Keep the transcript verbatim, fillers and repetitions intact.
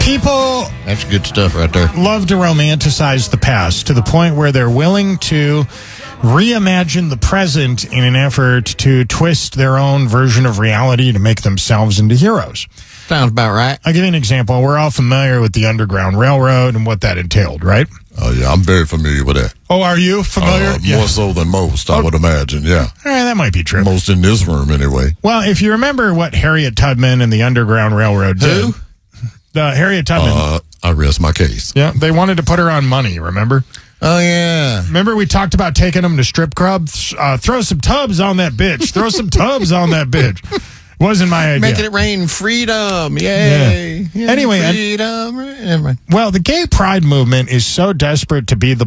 People That's good stuff right there. love to romanticize the past to the point where they're willing to reimagine the present in an effort to twist their own version of reality to make themselves into heroes. Sounds about right. I'll give you an example. We're all familiar with the Underground Railroad and what that entailed, right? Oh, yeah, I'm very familiar with that. Oh, are you familiar? Uh, more so than most, I would imagine, yeah. Eh, that might be true. Most in this room, anyway. Well, if you remember what Harriet Tubman and the Underground Railroad did. Who? The Harriet Tubman. Uh, I rest my case. Yeah, they wanted to put her on money, remember? Oh, yeah. Remember we talked about taking them to strip clubs? Uh, throw some tubs on that bitch. Throw some tubs on that bitch. Wasn't my idea. Making it rain freedom. Yay. Yeah. Anyway, and- freedom. Never mind. Well, the gay pride movement is so desperate to be the